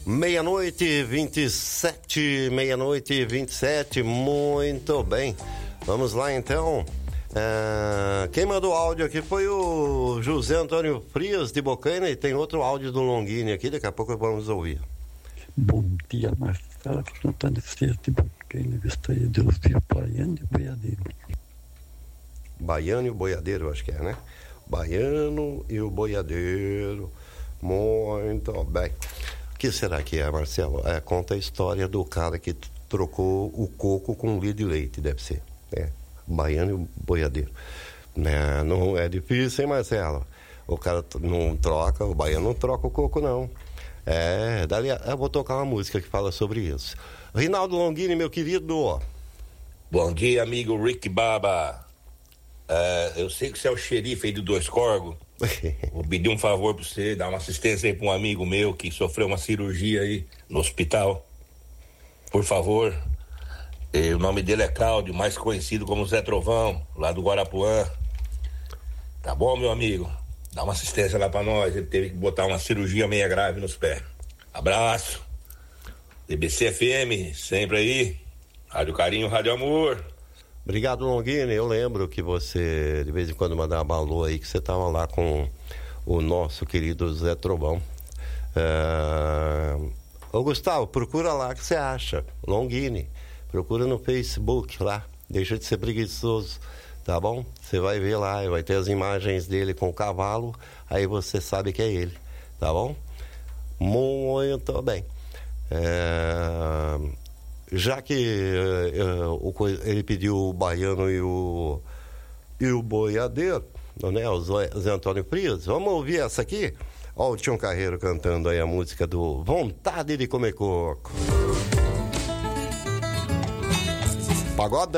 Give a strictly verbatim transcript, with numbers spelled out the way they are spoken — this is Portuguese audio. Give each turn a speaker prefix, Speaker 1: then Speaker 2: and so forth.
Speaker 1: Meia-noite, vinte e sete, meia-noite, vinte e sete, muito bem. Vamos lá então. Uh, quem mandou áudio aqui foi o José Antônio Frias de Bocaina, e tem outro áudio do Longini aqui, daqui a pouco vamos ouvir.
Speaker 2: Bom dia, Marcelo, Antônio Frias de Bocaina, gostaria de ouvir o Baiano e o Boiadeiro.
Speaker 1: Baiano e o Boiadeiro, acho que é, né? Baiano e o Boiadeiro, muito bem. O que será que é, Marcelo? É, conta a história do cara que trocou o coco com litro de leite, deve ser, né? Baiano e o Boiadeiro. Né? Não é difícil, hein, Marcelo? O cara não troca, o baiano não troca o coco, não. É, dali, eu vou tocar uma música que fala sobre isso. Rinaldo Longini, meu querido.
Speaker 3: Bom dia, amigo Rick Baba. Uh, eu sei que você é o xerife aí do Dois Corgos. Vou pedir um favor pra você, dar uma assistência aí pra um amigo meu que sofreu uma cirurgia aí no hospital. Por favor. E o nome dele é Cláudio, mais conhecido como Zé Trovão, lá do Guarapuã. Tá bom, meu amigo? Dá uma assistência lá pra nós. Ele teve que botar uma cirurgia meia grave nos pés. Abraço. D B C F M, sempre aí. Rádio Carinho, Rádio Amor.
Speaker 1: Obrigado, Longini. Eu lembro que você, de vez em quando, mandava alô aí, que você estava lá com o nosso querido Zé Trovão. É... Ô, Gustavo, procura lá que você acha. Longini. Procura no Facebook lá. Deixa de ser preguiçoso, tá bom? Você vai ver lá, vai ter as imagens dele com o cavalo, aí você sabe que é ele, tá bom? Muito bem. É... Já que uh, uh, o, ele pediu o baiano e o, e o boiadeiro, né, o Zé Antônio Frias, vamos ouvir essa aqui? Ó, o Tião Carreiro cantando aí a música do Vontade de Comer Coco. Pagodão.